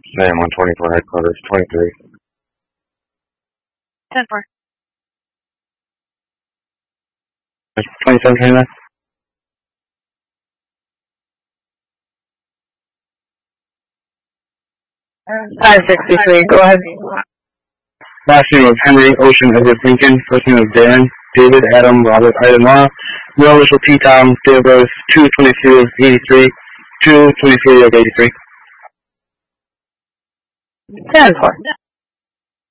Sam 124 headquarters, 23. 10-4. 2729. 563, go ahead. Last name of Henry, Ocean, Edward Lincoln. First name of Dan, David, Adam, Robert, Ida, Law. Real initial T. Tom, date of birth 2/22/83, 2/23/83. 10-4.